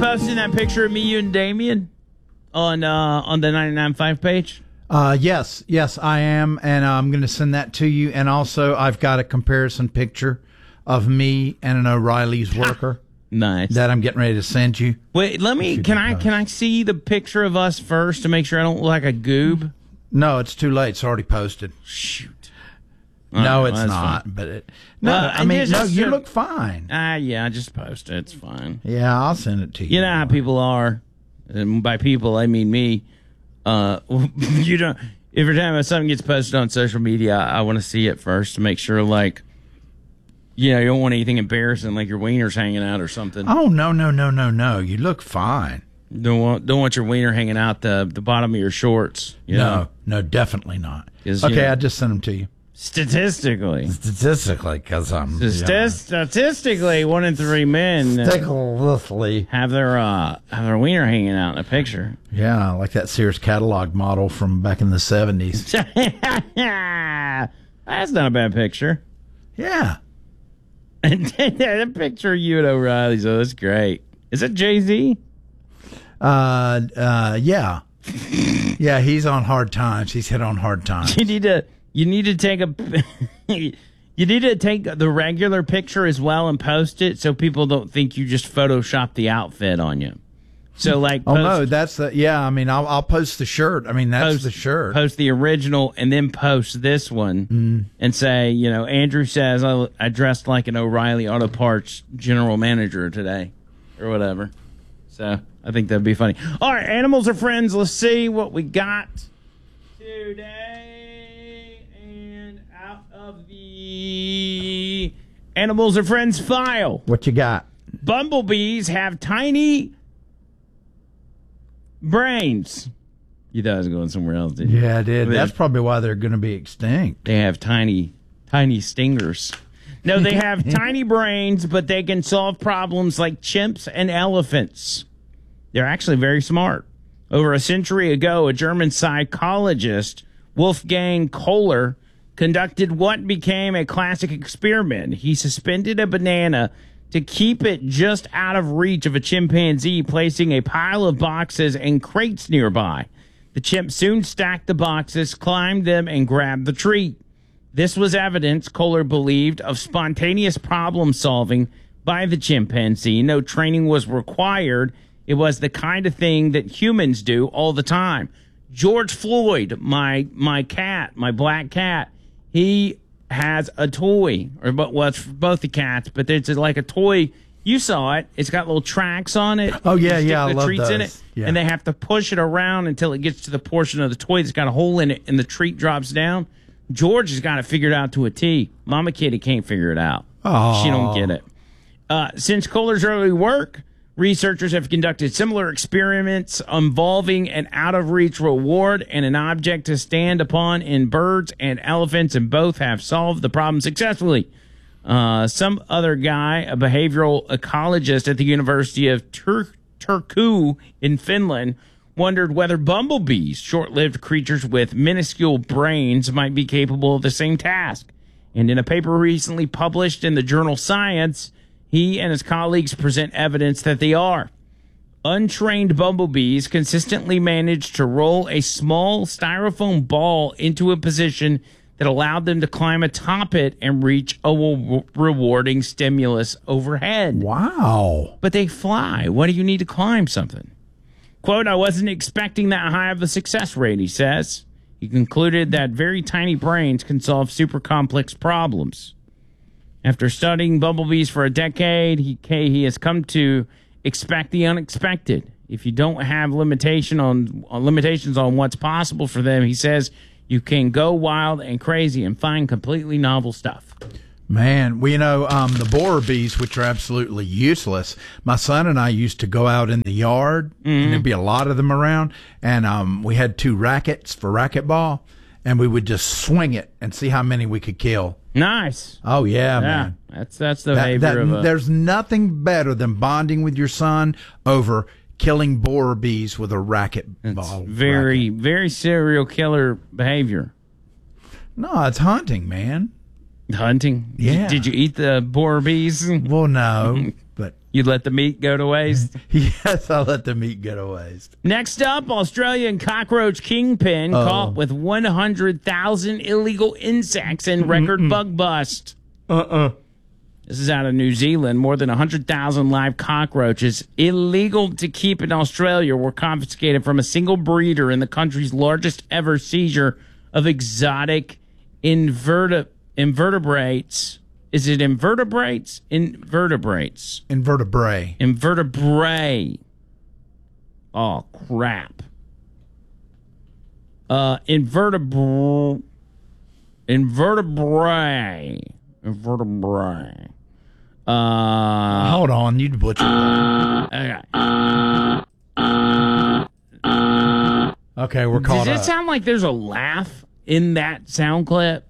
posting that picture of me, you, and Damien on the 99.5 page? Yes, I am, and I'm going to send that to you. And also, I've got a comparison picture of me and an O'Reilly's worker. Nice. That I'm getting ready to send you. Wait, can I see the picture of us first to make sure I don't look like a goob? No, it's too late. It's already posted. Shoot. No, it's not. Fine. But you look ffine. Yeah, I just post it. It's fine. Yeah, I'll send it to you. You know how people are. And by people, I mean me. You don't. Every time something gets posted on social media, I want to see it first to make sure, you don't want anything embarrassing, like your wiener's hanging out or something. Oh no! You look fine. Don't want your wiener hanging out the bottom of your shorts. No, definitely not. Okay, I just sent them to you. Statistically, because I'm statistically 1 in 3 men have their wiener hanging out in a picture. Yeah, like that Sears catalog model from back in the 70s. That's not a bad picture. Yeah. And the picture of you at O'Reilly's, that's great. Is that Jay-Z? Yeah. Yeah, he's on hard times. He's hit on hard times. You need to take the regular picture as well and post it so people don't think you just photoshopped the outfit on you. So that's I'll post the shirt. I mean, that's the shirt. Post the original and then post this one and say, Andrew says I dressed like an O'Reilly Auto Parts general manager today or whatever. So I think that'd be funny. All right, animals are friends. Let's see what we got today. And out of the animals are friends file. What you got? Bumblebees have tiny brains. You thought I was going somewhere else, didn't you? Yeah, I did. That's probably why they're going to be extinct. They have tiny stingers. No, they have tiny brains, but they can solve problems like chimps and elephants. They're actually very smart. Over a century ago, a German psychologist, Wolfgang Kohler, conducted what became a classic experiment. He suspended a banana to keep it just out of reach of a chimpanzee, placing a pile of boxes and crates nearby. The chimp soon stacked the boxes, climbed them, and grabbed the treat. This was evidence, Kohler believed, of spontaneous problem solving by the chimpanzee. No training was required. It was the kind of thing that humans do all the time. George Floyd, my cat, my black cat, he has a toy, it's for both the cats, but it's like a toy. You saw it. It's got little tracks on it. Oh, yeah, I love treats those. In it, yeah. And they have to push it around until it gets to the portion of the toy that's got a hole in it, and the treat drops down. George has got it figured out to a T. Mama Kitty can't figure it out. Oh. She don't get it. Since Kohler's early work, researchers have conducted similar experiments involving an out-of-reach reward and an object to stand upon in birds and elephants, and both have solved the problem successfully. Some other guy, a behavioral ecologist at the University of Turku in Finland, wondered whether bumblebees, short-lived creatures with minuscule brains, might be capable of the same task. And in a paper recently published in the journal Science, he and his colleagues present evidence that they are. Untrained bumblebees consistently managed to roll a small styrofoam ball into a position that allowed them to climb atop it and reach a rewarding stimulus overhead. Wow. But they fly. What do you need to climb something? Quote, I wasn't expecting that high of a success rate, he says. He concluded that very tiny brains can solve super complex problems. After studying bumblebees for a decade, he has come to expect the unexpected. If you don't have limitations on what's possible for them, he says, you can go wild and crazy and find completely novel stuff. Man, the borer bees, which are absolutely useless, my son and I used to go out in the yard, and there'd be a lot of them around, and we had 2 rackets for racquetball, and we would just swing it and see how many we could kill. Nice. Oh, yeah, man. That's the behavior of There's nothing better than bonding with your son over killing borer bees with a racquetball. Very, very serial killer behavior. No, it's hunting, man. Hunting? Yeah. Did you eat the borer bees? Well, no, but You'd let the meat go to waste? Yes, I'll let the meat go to waste. Next up, Australian cockroach kingpin caught with 100,000 illegal insects in record bug bust. This is out of New Zealand. More than 100,000 live cockroaches illegal to keep in Australia were confiscated from a single breeder in the country's largest ever seizure of exotic invertebrates. Is it invertebrates? Invertebrates. Invertebrate. Invertebrate. Oh, crap. Invertebrate. Hold on, you butchered that. Okay, we're caught Does it up. sound like there's a laugh in that sound clip?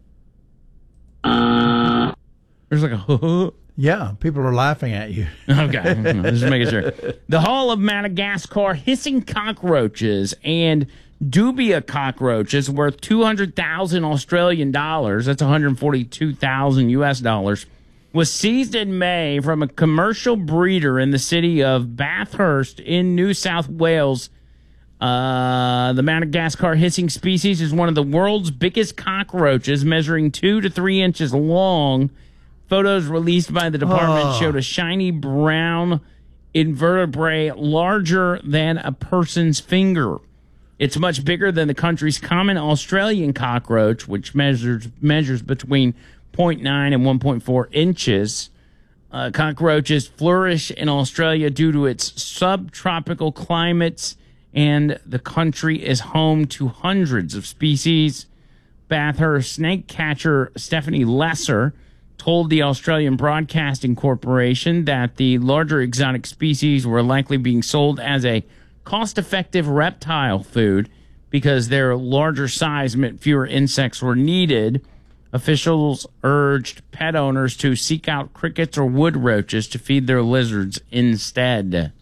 There's like a Yeah, people are laughing at you. Okay, just making sure. The Hall of Madagascar hissing cockroaches and dubia cockroaches worth 200,000 Australian dollars, that's 142,000 US dollars, was seized in May from a commercial breeder in the city of Bathurst in New South Wales. The Madagascar hissing species is one of the world's biggest cockroaches, measuring 2 to 3 inches long. Photos released by the department showed a shiny brown invertebrate larger than a person's finger. It's much bigger than the country's common Australian cockroach, which measures between 0.9 and 1.4 inches. Cockroaches flourish in Australia due to its subtropical climates, and the country is home to hundreds of species. Bathurst snake catcher Stephanie Lesser told the Australian Broadcasting Corporation that the larger exotic species were likely being sold as a cost-effective reptile food because their larger size meant fewer insects were needed. Officials urged pet owners to seek out crickets or wood roaches to feed their lizards instead.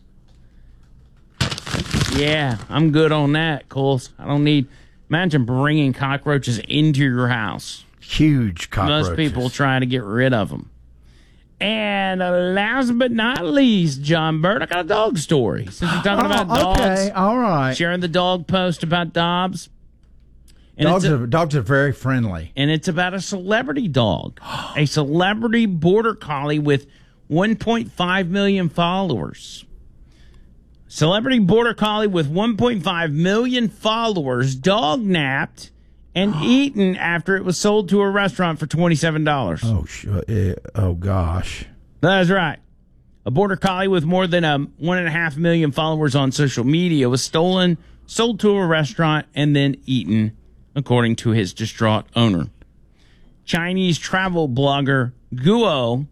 Yeah, I'm good on that, Coles. I don't need... Imagine bringing cockroaches into your house. Huge cockroaches. Most people try to get rid of them. And last but not least, John Bird, I got a dog story. Since we're talking about dogs. Okay, all right. Sharing the dog post about Dobbs. And Dogs are very friendly. And it's about a celebrity dog. A celebrity border collie with 1.5 million followers. Celebrity border collie with 1.5 million followers dog napped and eaten after it was sold to a restaurant for $27. Oh gosh. That's right. A border collie with more than 1.5 million followers on social media was stolen, sold to a restaurant, and then eaten, according to his distraught owner. Chinese travel blogger Guo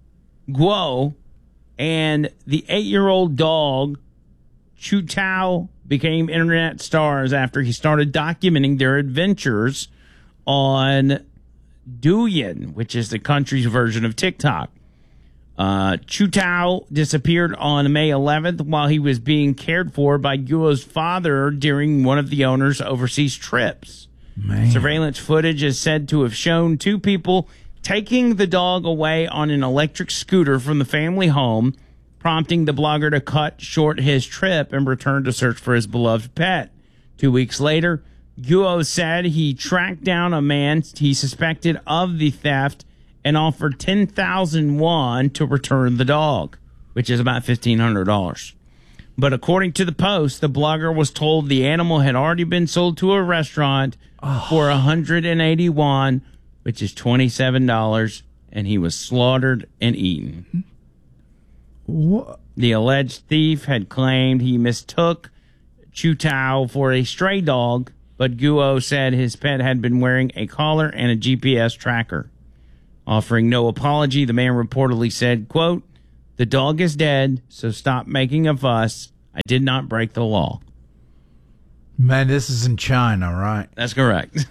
and the 8-year-old dog Chu Tao became internet stars after he started documenting their adventures on Douyin, which is the country's version of TikTok. Chu Tao disappeared on May 11th while he was being cared for by Guo's father during one of the owner's overseas trips. Man. Surveillance footage is said to have shown two people taking the dog away on an electric scooter from the family home, prompting the blogger to cut short his trip and return to search for his beloved pet. 2 weeks later, Guo said he tracked down a man he suspected of the theft and offered 10,000 won to return the dog, which is about $1,500. But according to the post, the blogger was told the animal had already been sold to a restaurant for 180 won, which is $27, and he was slaughtered and eaten. What? The alleged thief had claimed he mistook Chu Tao for a stray dog, but Guo said his pet had been wearing a collar and a GPS tracker. Offering no apology, the man reportedly said, quote, "The dog is dead, so stop making a fuss. I did not break the law." Man, this is in China, right? That's correct.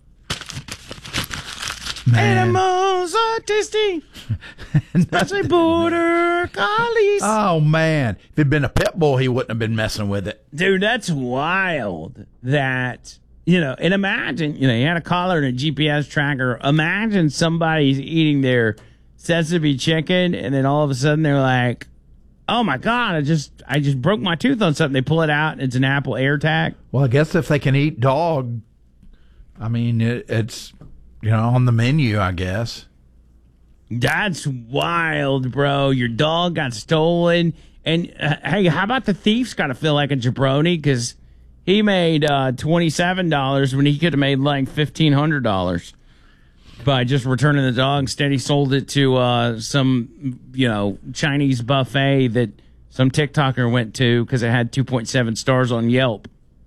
Man. Animals are tasty, especially border collies. Oh, man. If it'd been a pit bull, he wouldn't have been messing with it. Dude, that's wild that, and imagine, you had a collar and a GPS tracker. Imagine somebody's eating their sesame chicken and then all of a sudden they're like, oh my God, I just broke my tooth on something. They pull it out. It's an Apple AirTag. Well, I guess if they can eat dog, I mean, it's, on the menu, I guess. That's wild, bro. Your dog got stolen. And, hey, how about the thief's got to feel like a jabroni? Because he made $27 when he could have made like $1,500 by just returning the dog. Instead, he sold it to some, Chinese buffet that some TikToker went to because it had 2.7 stars on Yelp.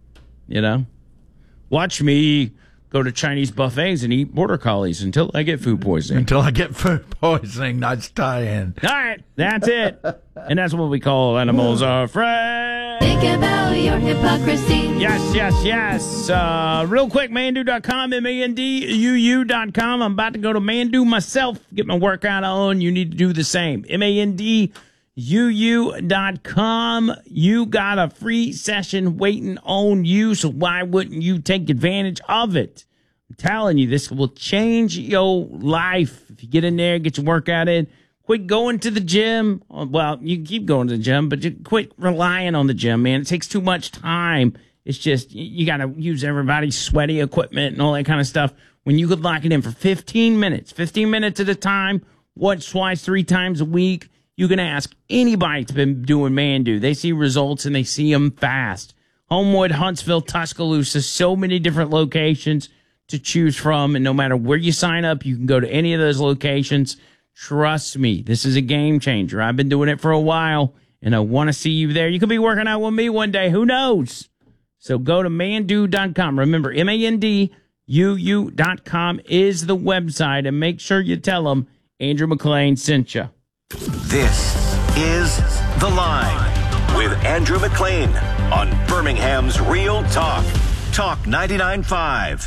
Watch me go to Chinese buffets and eat border collies until I get food poisoning. Until I get food poisoning, nice tie-in. All right, that's it. And that's what we call animals are friends. Think about your hypocrisy. Yes. Real quick, Mandu.com, MANDUU.com. I'm about to go to Mandu myself, get my workout on. You need to do the same. MANDUU.com. You got a free session waiting on you, so why wouldn't you take advantage of it? I'm telling you, this will change your life. If you get in there, get your workout in, quit going to the gym. Well, you can keep going to the gym, but just quit relying on the gym, man. It takes too much time. It's just, you got to use everybody's sweaty equipment and all that kind of stuff when you could lock it in for 15 minutes at a time, once, twice, 3 times a week. You can ask anybody that's been doing Mandu. They see results and they see them fast. Homewood, Huntsville, Tuscaloosa, so many different locations to choose from. And no matter where you sign up, you can go to any of those locations. Trust me, this is a game changer. I've been doing it for a while, and I want to see you there. You could be working out with me one day. Who knows? So go to Mandu.com. Remember, MANDUU.com is the website, and make sure you tell them Andrew McClain sent you. This is The Line with Andrew McClain on Birmingham's Real Talk. Talk 99.5.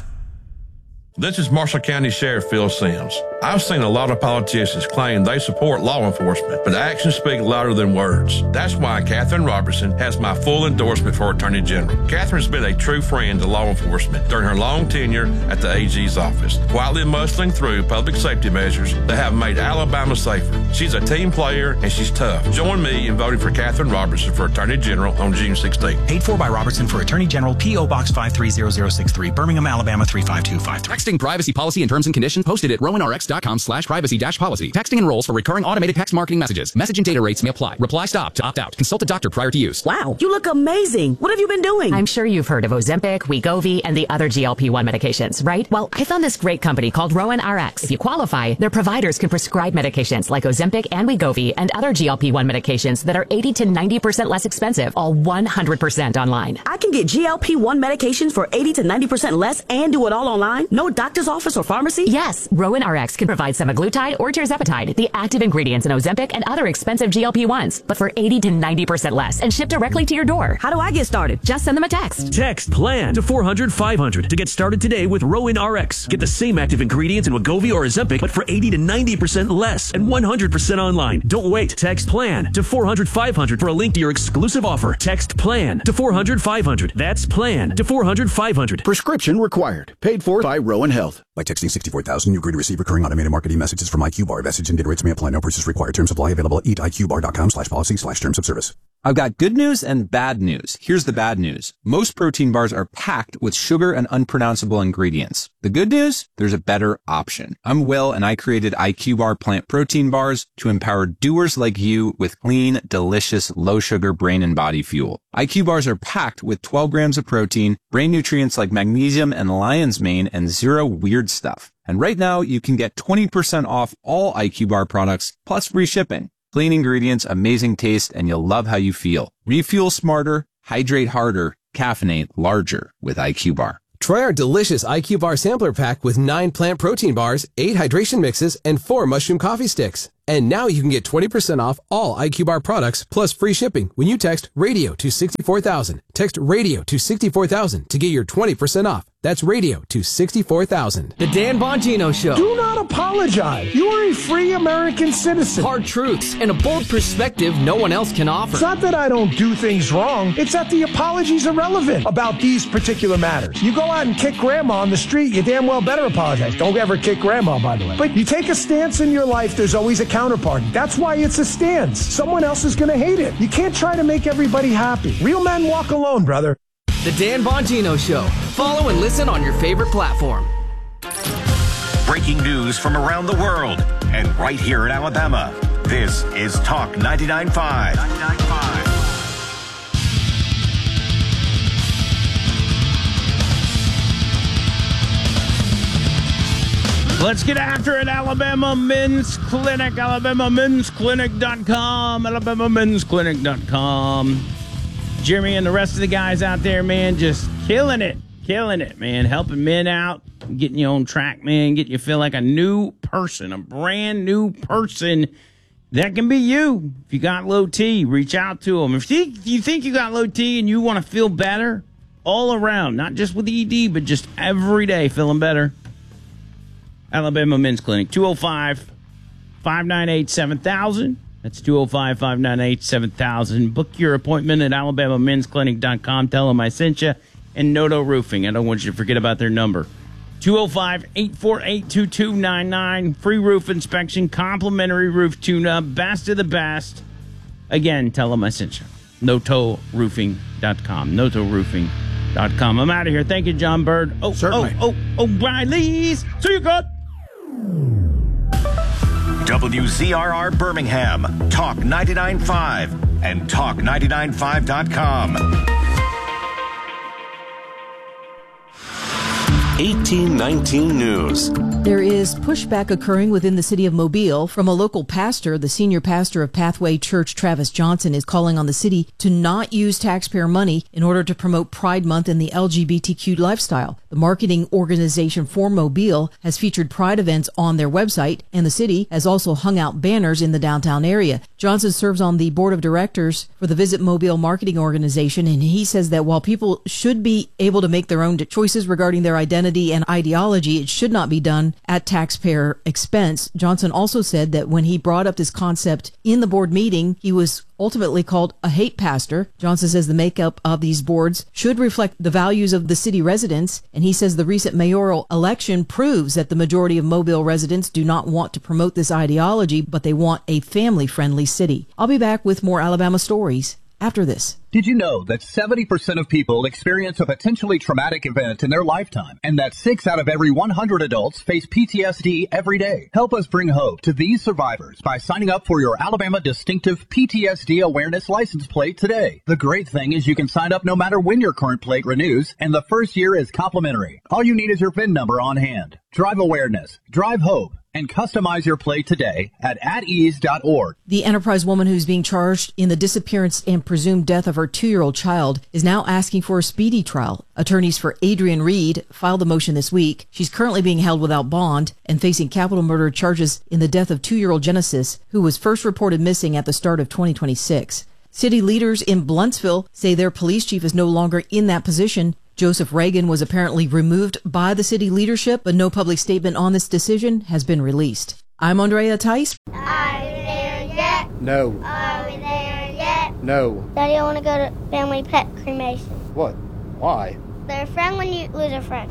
This is Marshall County Sheriff Phil Sims. I've seen a lot of politicians claim they support law enforcement, but actions speak louder than words. That's why Catherine Robertson has my full endorsement for Attorney General. Catherine's been a true friend to law enforcement during her long tenure at the AG's office, quietly muscling through public safety measures that have made Alabama safer. She's a team player and she's tough. Join me in voting for Catherine Robertson for Attorney General on June 16th. Paid for by Robertson for Attorney General, P.O. Box 530063, Birmingham, Alabama 35253. Texting privacy policy and terms and conditions posted at rowanrx.com/privacy-policy. Texting enrolls for recurring automated text marketing messages. Message and data rates may apply. Reply stop to opt out. Consult a doctor prior to use. Wow, you look amazing. What have you been doing? I'm sure you've heard of Ozempic, Wegovy, and the other GLP-1 medications, right? Well, I found this great company called Rowan RX. If you qualify, their providers can prescribe medications like Ozempic and Wegovy and other GLP-1 medications that are 80 to 90% less expensive, all 100% online. I can get GLP-1 medications for 80 to 90% less and do it all online? No doctor's office or pharmacy? Yes, Rowan RX can provide semaglutide or tirzepatide, the active ingredients in Ozempic and other expensive GLP-1s, but for 80 to 90% less and shipped directly to your door. How do I get started? Just send them a text. Text PLAN to 400-500 to get started today with Rowan RX. Get the same active ingredients in Wegovy or Ozempic, but for 80 to 90% less and 100% online. Don't wait. Text PLAN to 400-500 for a link to your exclusive offer. Text PLAN to 400-500. That's PLAN to 400-500. Prescription required. Paid for by Rowan Health. By texting 64,000, you agree to receive recurring automated marketing messages from IQ Bar. Message and data rates may apply. No purchase required. Terms apply. Available at eatiqbar.com/policy/terms of service. I've got good news and bad news. Here's the bad news. Most protein bars are packed with sugar and unpronounceable ingredients. The good news? There's a better option. I'm Will, and I created IQ Bar plant protein bars to empower doers like you with clean, delicious, low-sugar brain and body fuel. IQ bars are packed with 12 grams of protein, brain nutrients like magnesium and lion's mane, and zero weird stuff. And right now, you can get 20% off all IQ Bar products, plus free shipping. Clean ingredients, amazing taste, and you'll love how you feel. Refuel smarter, hydrate harder, caffeinate larger with IQ Bar. Try our delicious IQ Bar sampler pack with 9 plant protein bars, 8 hydration mixes, and 4 mushroom coffee sticks. And now you can get 20% off all IQ Bar products plus free shipping when you text RADIO to 64,000. Text RADIO to 64,000 to get your 20% off. That's radio to 64,000. The Dan Bongino Show. Do not apologize. You are a free American citizen. Hard truths and a bold perspective no one else can offer. It's not that I don't do things wrong. It's that the apologies are relevant about these particular matters. You go out and kick grandma on the street, you damn well better apologize. Don't ever kick grandma, by the way. But you take a stance in your life, there's always a counterparty. That's why it's a stance. Someone else is going to hate it. You can't try to make everybody happy. Real men walk alone, brother. The Dan Bongino Show. Follow and listen on your favorite platform. Breaking news from around the world and right here in Alabama. This is Talk 99.5. Let's get after it. Alabama Men's Clinic, AlabamaMen'sClinic.com, AlabamaMen'sClinic.com. Jeremy and the rest of the guys out there, man, just killing it, man. Helping men out, getting you on track, man, getting you feel like a new person, a brand new person. That can be you. If you got low T, reach out to them. If you think you got low T and you want to feel better all around, not just with ED, but just every day feeling better, Alabama Men's Clinic, 205-598-7000. That's 205-598-7000. Book your appointment at AlabamaMen'sClinic.com. Tell them I sent you. And Noto Roofing. I don't want you to forget about their number. 205-848-2299. Free roof inspection. Complimentary roof tune-up. Best of the best. Again, tell them I sent you. NotoRoofing.com. NotoRoofing.com. I'm out of here. Thank you, John Bird. Certainly. O'Reilly's. See you, good. WZRR Birmingham, Talk 99.5, and Talk995.com. 1819 News. There is pushback occurring within the city of Mobile from a local pastor. The senior pastor of Pathway Church, Travis Johnson, is calling on the city to not use taxpayer money in order to promote Pride Month and the LGBTQ lifestyle. The marketing organization for Mobile has featured Pride events on their website, and the city has also hung out banners in the downtown area. Johnson serves on the board of directors for the Visit Mobile marketing organization, and he says that while people should be able to make their own choices regarding their identity and ideology, it should not be done at taxpayer expense. Johnson also said that when he brought up this concept in the board meeting, he was ultimately called a hate pastor. Johnson says the makeup of these boards should reflect the values of the city residents, and he says the recent mayoral election proves that the majority of Mobile residents do not want to promote this ideology, but they want a family-friendly city. I'll be back with more Alabama stories after this. Did you know that 70% of people experience a potentially traumatic event in their lifetime, and that 6 out of every 100 adults face PTSD every day? Help us bring hope to these survivors by signing up for your Alabama Distinctive PTSD Awareness License Plate today. The great thing is you can sign up no matter when your current plate renews, and the first year is complimentary. All you need is your VIN number on hand. Drive awareness, drive hope, and customize your plate today at atease.org. The Enterprise woman who's being charged in the disappearance and presumed death of her 2-year-old child is now asking for a speedy trial. Attorneys for Adrienne Reed filed the motion this week. She's currently being held without bond and facing capital murder charges in the death of 2-year-old Genesis, who was first reported missing at the start of 2026. City leaders in Bluntsville say their police chief is no longer in that position. Joseph Reagan was apparently removed by the city leadership, but no public statement on this decision has been released. I'm Andrea Tice. Are we there yet? No. Are we there yet? No. Daddy, I want to go to family pet cremation. What? Why? They're a friend when you lose a friend.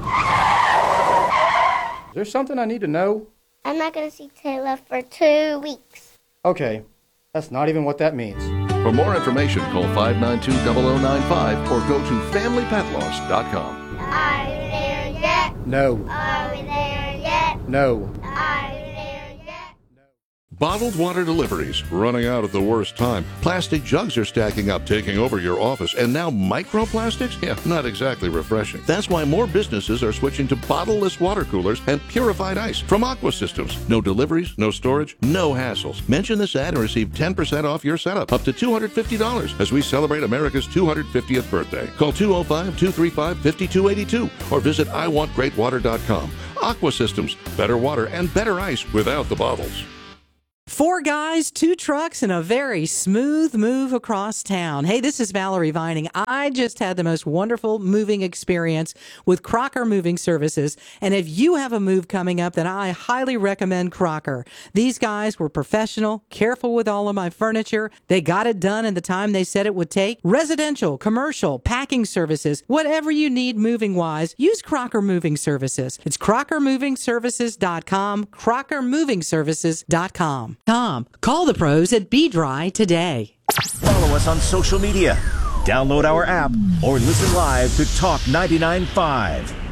Is there something I need to know? I'm not going to see Taylor for 2 weeks. Okay. That's not even what that means. For more information, call 592-0095 or go to FamilyPetLoss.com. Are we there yet? No. Are we there yet? No. Are we there yet? Bottled water deliveries running out at the worst time. Plastic jugs are stacking up, taking over your office. And now microplastics? Yeah, not exactly refreshing. That's why more businesses are switching to bottleless water coolers and purified ice from Aqua Systems. No deliveries, no storage, no hassles. Mention this ad and receive 10% off your setup, up to $250 as we celebrate America's 250th birthday. Call 205-235-5282 or visit iwantgreatwater.com. Aqua Systems, better water and better ice without the bottles. 4 guys, 2 trucks, and a very smooth move across town. Hey, this is Valerie Vining. I just had the most wonderful moving experience with Crocker Moving Services. And if you have a move coming up, then I highly recommend Crocker. These guys were professional, careful with all of my furniture. They got it done in the time they said it would take. Residential, commercial, packing services, whatever you need moving-wise, use Crocker Moving Services. It's crockermovingservices.com, crockermovingservices.com. Call the pros at Be Dry today. Follow us on social media, download our app, or listen live to Talk 99.5.